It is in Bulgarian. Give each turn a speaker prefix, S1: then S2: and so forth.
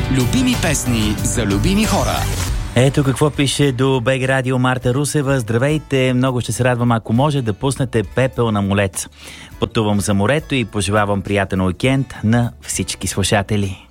S1: Любими песни за любими хора.
S2: Ето какво пише до БГ Радио Марта Русева. Здравейте, много ще се радвам, ако може да пуснете Пепел на молец. Пътувам за морето и пожелавам приятен уикенд на всички слушатели.